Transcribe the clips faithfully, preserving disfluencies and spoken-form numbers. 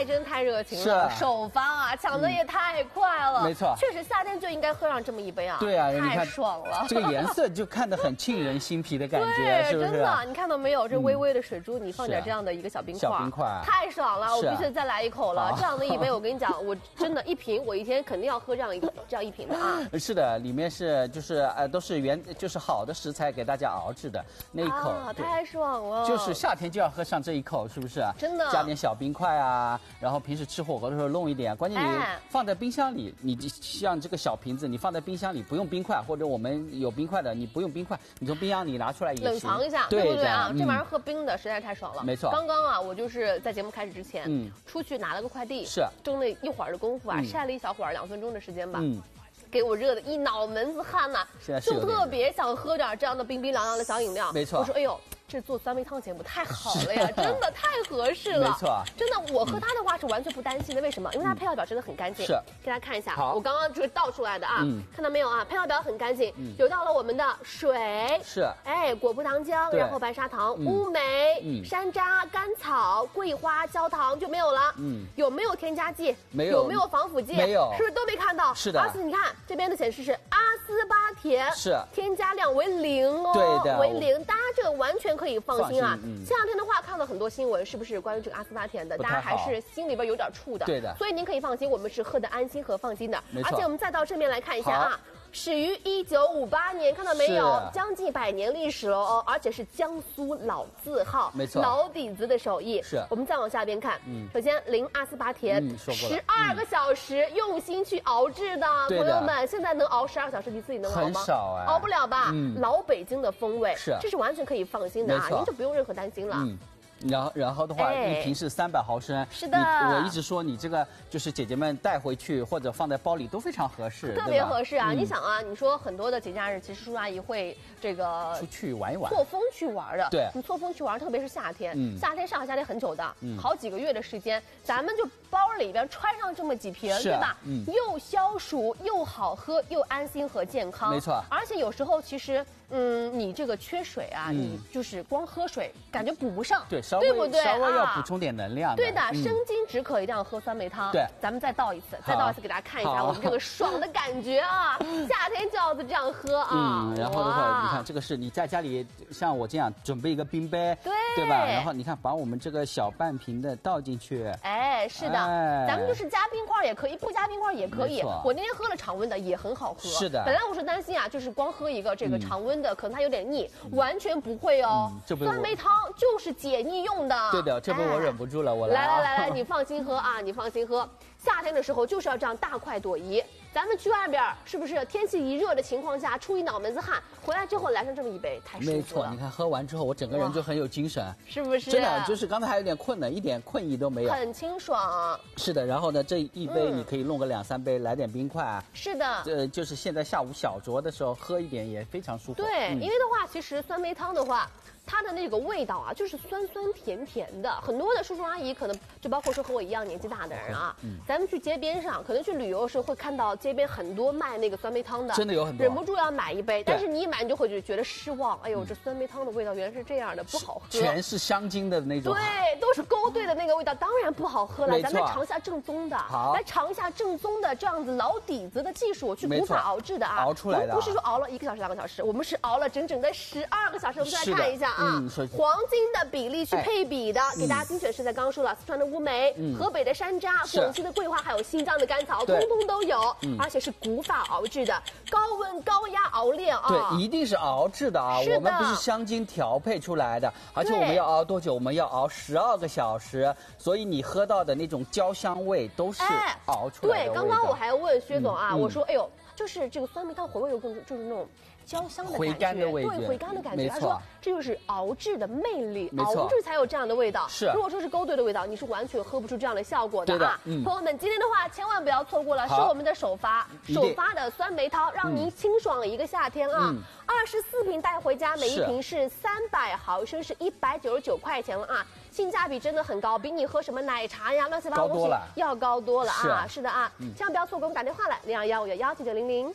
真太热情了，首发啊，抢的也太快了。 没错， 确实夏天就应该喝上这么一杯啊。 对啊， 太爽了。 这个颜色就看得很沁人心脾的感觉，是不是？ 真的，你看到没有？这微微的水珠，你放点这样的一个小冰块， 小冰块太爽了！我必须再来一口了。这样的一杯，我跟你讲，我真的，一瓶我一天肯定要喝这样一这样一瓶的啊。 是的，里面是就是呃都是原就是好的食材给大家熬制的那一口， 太爽了。 就是夏天就要喝上这一口，是不是？ 真的。 加点小冰块啊，然后平时吃火锅的时候弄一点。关键你放在冰箱里，你像这个小瓶子，你放在冰箱里不用冰块，或者我们有冰块的，你不用冰块，你从冰箱里拿出来也行。 冷藏一下，对不对啊？这玩意儿喝冰的实在太爽了。 没错。 刚刚啊，我就是在节目开始之前，嗯，出去拿了个快递， 是蒸了一会儿的功夫啊，晒了一小会儿，两分钟的时间吧，嗯。给我热的一脑门子汗呐，就特别想喝点这样的冰冰凉凉的小饮料。 没错， 我说哎呦，这做酸梅汤节目太好了呀，真的太合适了。 没错， 真的，我喝它的话是完全不担心的。为什么？因为它配料表真的很干净。 是， 给大家看一下，我刚刚就是倒出来的啊，看到没有啊？配料表很干净， 嗯有到了我们的水， 是， 哎，果葡糖浆，然后白砂糖、乌梅、山楂、甘草、桂花、焦糖就没有了。嗯，有没有添加剂？ 没有。 有没有防腐剂？ 没有， 是不是都没看到？ 是的。 而且你看这边的显示是阿斯巴甜， 是添加量为零哦， 对的， 为零，大家这个完全可以放心啊。嗯、前两天的话看到很多新闻，是不是关于这个阿斯巴甜的，大家还是心里边有点怵的。 对的， 所以您可以放心，我们是喝得安心和放心的。 没错。 而且我们再到正面来看一下啊。始于一九五八年，看到没有？将近百年历史了哦，而且是江苏老字号， 没错， 老底子的手艺。 是。 我们再往下边看，嗯，首先零阿斯巴甜，十二个小时用心去熬制的，朋友们，现在能熬十二个小时，你自己能熬吗？ 很少哎， 熬不了吧？嗯，老北京的风味， 是， 这是完全可以放心的啊，您就不用任何担心了。嗯。 然后，然后的话，一瓶是三百毫升。 是的， 我一直说你这个就是姐姐们带回去或者放在包里都非常合适， 特别合适啊！你想啊，你说很多的节假日，其实叔叔阿姨会这个出去玩一玩， 错峰去玩的。 对， 你错峰去玩，特别是夏天，夏天上海夏天很久的，好几个月的时间，咱们就包里边揣上这么几瓶，对吧？嗯，又消暑又好喝又安心和健康， 没错。 而且有时候其实，嗯，你这个缺水啊，你就是光喝水感觉补不上， 对，稍对不对？ 稍微要补充点能量。 对的，生津止渴一定要喝酸梅汤。 对， 咱们再倒一次，再倒一次给大家看一下我们这个爽的感觉啊！夏天就要这样喝啊。 嗯，然后的话，你看这个是你在家里像我这样准备一个冰杯， 对对吧？然后你看把我们这个小半瓶的倒进去。 哎，是的，咱们就是加冰块也可以，不加冰块也可以。我那天喝了常温的也很好喝。 是的。 本来我是担心啊，就是光喝一个这个常温的，可能它有点腻，完全不会哦。酸梅汤就是解腻用的。 对的，这杯我忍不住了，我来。 来来来来，你放心喝啊，你放心喝。夏天的时候就是要这样大快朵颐。咱们去外边是不是天气一热的情况下，出一脑门子汗，回来之后来上这么一杯，太舒服了。 没错，你看喝完之后，我整个人就很有精神， 是不是？ 真的，就是刚才还有点困呢，一点困意都没有， 很清爽。 是的，然后呢，这一杯你可以弄个两三杯，来点冰块。 是的， 呃，就是现在下午小酌的时候喝一点也非常舒服。 对，因为的话，其实酸梅汤的话。它的那个味道啊，就是酸酸甜甜的。很多的叔叔阿姨可能就包括说和我一样年纪大的人啊，嗯、咱们去街边上，可能去旅游的时候会看到街边很多卖那个酸梅汤的， 真的有很多， 忍不住要买一杯。但是你一买你就会觉得失望，哎呦，这酸梅汤的味道原来是这样的，不好喝， 全是香精的那种， 对，都是勾兑的那个味道，当然不好喝了。咱们来尝一下正宗的， 好， 来尝一下正宗的这样子老底子的技术去古法熬制的啊， 熬出来的， 不是说熬了一个小时两个小时，我们是熬了整整的十二个小时。我们再来看一下啊， 嗯、 黄金的比例去配比的，给大家精选食材，刚刚说了，四川的乌梅、河北的山楂、广西的桂花，还有新疆的甘草，通通都有，而且是古法熬制的，高温高压熬炼啊。 对，一定是熬制的啊，我们不是香精调配出来的，而且我们要熬多久？我们要熬十二个小时，所以你喝到的那种焦香味都是熬出来的。 对，刚刚我还问薛总啊，我说，哎呦，就是这个酸梅汤回味有更就是那种。焦香的感觉， 回甘的味觉， 对，回甘的感觉。他说这就是熬制的魅力， 熬制才有这样的味道。 是， 如果说是勾兑的味道，你是完全喝不出这样的效果的啊。 嗯、 朋友们，今天的话千万不要错过了，是我们的首发，首发的酸梅汤，让您清爽一个夏天啊！二十四瓶带回家，每一瓶是三百毫升，是一百九十九块钱了啊，性价比真的很高，比你喝什么奶茶呀、乱七八糟东西要高多了啊！是的啊，千万不要错过，我们打电话来零二幺五幺幺九九零零。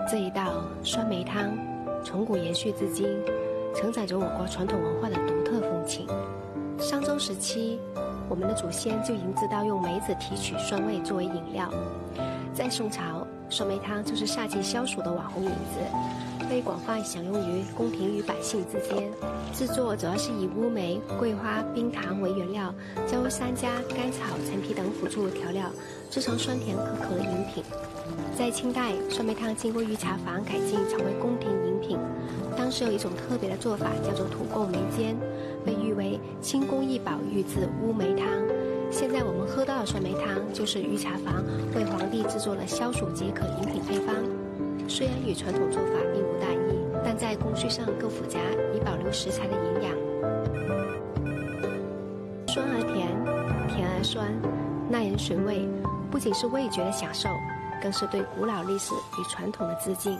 这一道酸梅汤从古延续至今，承载着我国传统文化的独特风情。商周时期，我们的祖先就已经知道用梅子提取酸味作为饮料。在宋朝，酸梅汤就是夏季消暑的网红饮子，被广泛享用于宫廷与百姓之间。制作主要是以乌梅、桂花、冰糖为原料，加入山楂、甘草、陈皮等辅助调料，制成酸甜可口的饮品。在清代，酸梅汤经过御茶坊改进，成为宫廷饮品。当时有一种特别的做法，叫做土贡梅煎，被誉为清宫一宝御制乌梅汤。现在我们喝到的酸梅汤，就是御茶坊为皇帝制作了消暑解渴饮品配方。虽然与传统做法并无大异，但在工序上更复杂，以保留食材的营养。酸而甜，甜而酸，耐人寻味，不仅是味觉的享受，更是对古老历史与传统的致敬。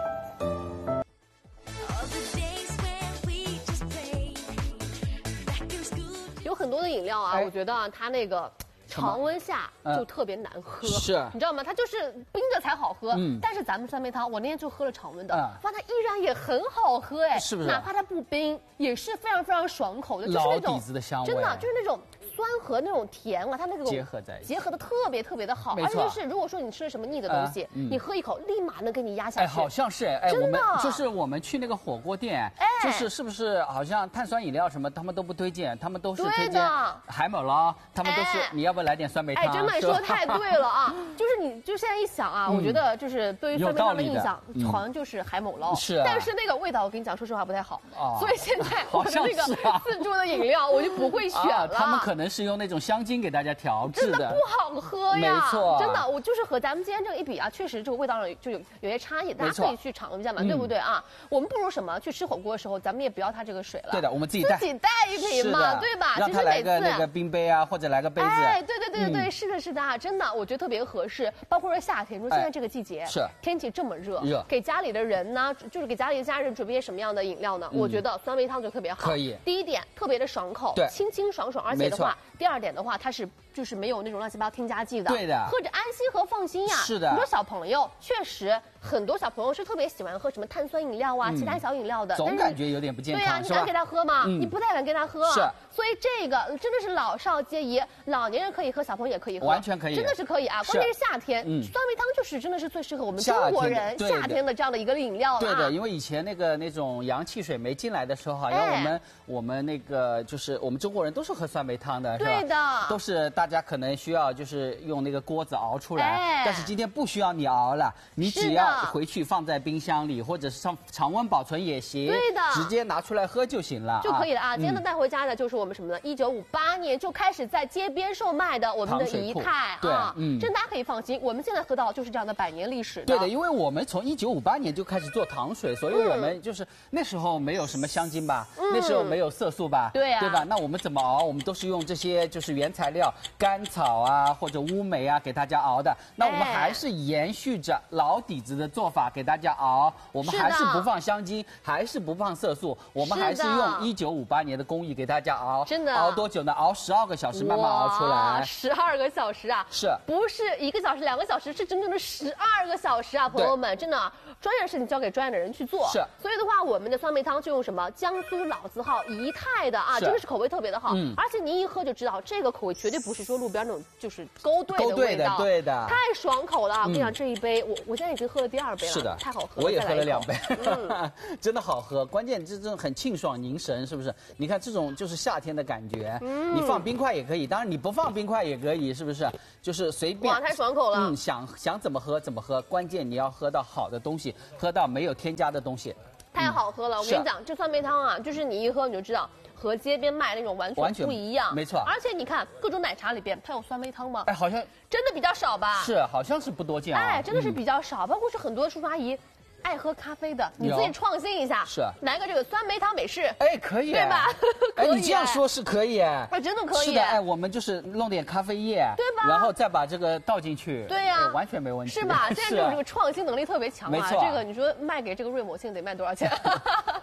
有很多的饮料啊，哎、我觉得啊，它那个常温下就特别难喝， 是、 嗯，你知道吗？它就是冰着才好喝。嗯，但是咱们酸梅汤，我那天就喝了常温的，嗯、哇，它依然也很好喝哎， 是不是？ 哪怕它不冰，也是非常非常爽口的，就是那种老底子的香味， 真的就是那种。酸和那种甜啊，它那种结合在一起， 结合的特别特别的好，而且就是如果说你吃了什么腻的东西，呃嗯、你喝一口立马能给你压下去。 哎，好像是哎，我们就是我们去那个火锅店，哎，就是是不是好像碳酸饮料什么他们都不推荐，他们都是推荐海某捞，他们都是、哎、你要不要来点酸梅汤？ 哎，真的你说的太对了啊！就是你就现在一想啊，嗯、我觉得就是对于酸梅汤的印象，嗯、好像就是海某捞， 是、啊， 但是那个味道我跟你讲，说实话不太好， 哦、 所以现在我的那个自助的饮料我就不会选了。 他们可能是用那种香精给大家调制的， 真的不好喝呀！ 没错， 真的，我就是和咱们今天这个一比啊，确实这个味道上就有有些差异，大家可以去尝一下嘛，对不对啊？我们不如什么？去吃火锅的时候，咱们也不要它这个水了， 对的，我们自己带， 自己带一瓶嘛，对吧？ 让他来个那个冰杯啊，或者来个杯子。 哎，对对对对对，是的，是的啊，真的，我觉得特别合适。包括说夏天，你说现在这个季节， 是天气这么热， 热， 给家里的人呢，就是给家里的家人准备些什么样的饮料呢？我觉得酸梅汤就特别好。 可以。 第一点，特别的爽口， 对， 清清爽爽，而且的话，第二点的话，它是。就是没有那种乱七八糟添加剂的， 对的， 喝着安心和放心呀。 是的， 你说小朋友确实很多小朋友是特别喜欢喝什么碳酸饮料啊、嗯、其他小饮料的， 总感觉有点不健康， 对呀、啊，你敢给他喝吗？嗯、你不太敢给他喝， 是。 所以这个真的是老少皆宜，老年人可以喝，小朋友也可以喝， 完全可以， 真的是可以啊。关键是夏天，嗯、酸梅汤就是真的是最适合我们中国人夏天的这样的一个饮料了。 对的，因为以前那个那种洋汽水没进来的时候，好像我们、哎、我们那个就是我们中国人都是喝酸梅汤的，是吧？ 对的， 都是大家可能需要。就是用那个锅子熬出来，哎、但是今天不需要你熬了，你只要回去放在冰箱里，或者是上常温保存也行， 对的， 直接拿出来喝就行了， 就可以了啊。啊今天呢带回家的就是我们什么呢？一九五八年就开始在街边售卖的我们的怡泰啊，嗯，这大家可以放心，我们现在喝到就是这样的百年历史的。 对的，因为我们从一九五八年就开始做糖水，所以我们就是、嗯、那时候没有什么香精吧，嗯、那时候没有色素吧， 对啊， 对吧？那我们怎么熬？我们都是用这些就是原材料，甘草啊。啊，或者乌梅啊，给大家熬的，那我们还是延续着老底子的做法给大家熬，我们还是不放香精，还是不放色素，我们还是用一九五八年的工艺给大家熬， 真的熬多久呢？熬十二个小时，慢慢熬出来。 十二个小时啊， 是不是一个小时、两个小时？是真正的十二个小时啊，朋友们，真的专业的事情交给专业的人去做。 是， 所以的话，我们的酸梅汤就用什么江苏老字号怡泰的啊，真的是口味特别的好，嗯，而且您一喝就知道，这个口味绝对不是说路边那种就是勾兑的味道， 对的， 太爽口了。我跟你讲，这一杯我我现在已经喝了第二杯了， 是的， 太好喝了，我也喝了两杯，嗯、真的好喝。关键这种很清爽凝神，是不是？你看这种就是夏天的感觉，嗯、你放冰块也可以，当然你不放冰块也可以，是不是？就是随便。 哇，太爽口了。 嗯，想想怎么喝怎么喝，关键你要喝到好的东西，喝到没有添加的东西。 太好喝了，嗯、我跟你讲，这酸梅汤啊，就是你一喝你就知道。和街边卖那种完全不一样， 没错。 而且你看各种奶茶里边，它有酸梅汤吗？ 哎，好像真的比较少吧？ 是，好像是不多见啊。 哎，真的是比较少，嗯、包括是很多叔叔阿姨。爱喝咖啡的，你自己创新一下， 是来个这个酸梅汤美式， 哎，可以， 对吧？ 哎，你这样说是可以，哎， 真的可以。 是的，哎，我们就是弄点咖啡液， 对吧？ 然后再把这个倒进去， 对呀， 完全没问题， 是吧？现在这种这个创新能力特别强啊， 没错。 这个你说卖给这个瑞某信得卖多少钱？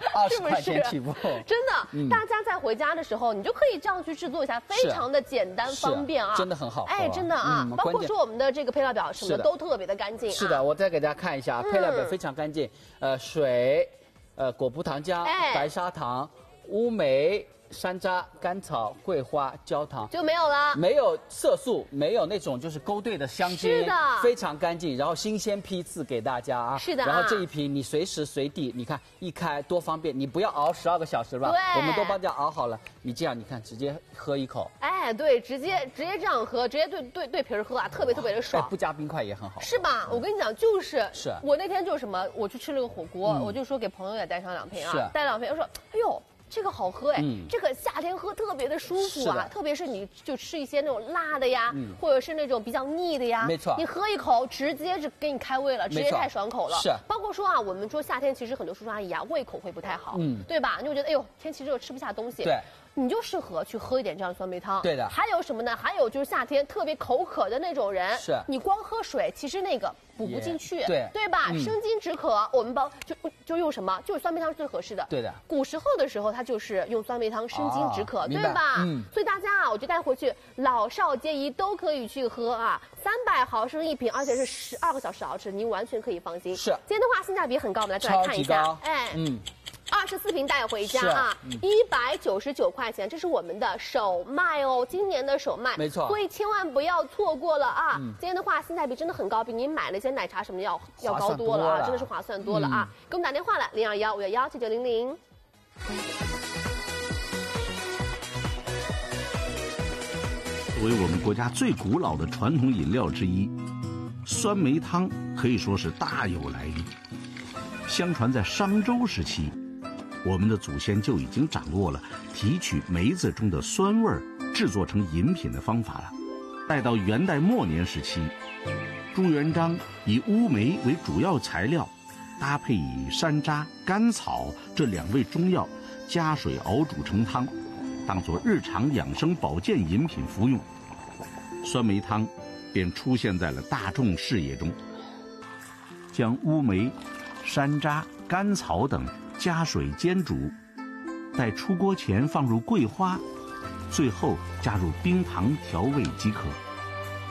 二十块钱起步， 真的，嗯、大家在回家的时候，你就可以这样去制作一下，非常的简单方便啊， 真的很好。 哎，真的啊，嗯、包括说我们的这个配料表什么的都特别的干净、啊。 是的，我再给大家看一下，配料表非常干净，呃，水，呃，果葡糖浆、哎、白砂糖、乌梅。山楂、甘草、桂花、焦糖就没有了， 没有色素，没有那种就是勾兑的香精， 是的， 非常干净，然后新鲜批次给大家啊， 是的、啊。 然后这一瓶你随时随地，你看一开多方便，你不要熬十二个小时吧，对，我们都帮大家熬好了，你这样你看直接喝一口， 哎，对，直接直接这样喝，直接对对对瓶喝啊，特别特别的爽， 哎，不加冰块也很好， 是吧？我跟你讲，就是是我那天就是什么，我去吃了个火锅，嗯、我就说给朋友也带上两瓶啊，带两瓶，我说，哎呦。这个好喝哎，嗯、这个夏天喝特别的舒服啊，特别是你就吃一些那种辣的呀，嗯、或者是那种比较腻的呀， 没错， 你喝一口直接是给你开胃了，直接太爽口了。 是， 包括说啊，我们说夏天其实很多叔叔阿姨啊胃口会不太好，嗯，对吧？你就觉得哎呦天气热吃不下东西， 对。 你就适合去喝一点这样的酸梅汤。 对的。 还有什么呢？还有就是夏天特别口渴的那种人， 是你光喝水，其实那个补不进去， 对对吧？嗯、生津止渴，我们包就就用什么？就是酸梅汤是最合适的。 对的。 古时候的时候，它就是用酸梅汤生津止渴，哦、对吧？ 嗯。 所以大家啊，我就带回去，老少皆宜都可以去喝啊，三百毫升一瓶，而且是十二个小时熬制，您完全可以放心。 是。 今天的话性价比很高，我们来再来看一下，哎，嗯。二十四瓶带回家啊，一百九十九块钱，这是我们的首卖哦，今年的首卖， 没错， 所以千万不要错过了啊！嗯、今天的话性价比真的很高，比您买了一些奶茶什么要要高多了啊，真的是划算多了啊！嗯、给我们打电话来，零二幺五幺幺七九零零。 作为我们国家最古老的传统饮料之一，酸梅汤可以说是大有来历。相传在商周时期，我们的祖先就已经掌握了提取梅子中的酸味儿制作成饮品的方法了。待到元代末年时期，朱元璋以乌梅为主要材料，搭配以山楂、甘草这两味中药，加水熬煮成汤，当作日常养生保健饮品服用。酸梅汤便出现在了大众视野中。将乌梅、山楂、甘草等加水煎煮，待出锅前放入桂花，最后加入冰糖调味即可。